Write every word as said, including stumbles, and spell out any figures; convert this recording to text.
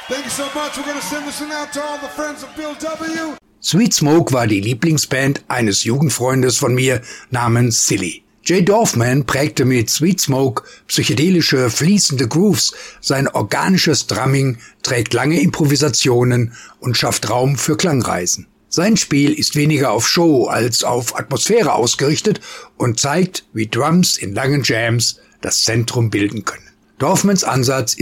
Thank you so much. We're gonna send this one out to all the friends of Bill W. Sweet Smoke war die Lieblingsband eines Jugendfreundes von mir namens Silly. Jay Dorfman prägte mit Sweet Smoke psychedelische, fließende Grooves. Sein organisches Drumming trägt lange Improvisationen und schafft Raum für Klangreisen. Sein Spiel ist weniger auf Show als auf Atmosphäre ausgerichtet und zeigt, wie Drums in langen Jams das Zentrum bilden können. Dorfmans Ansatz ist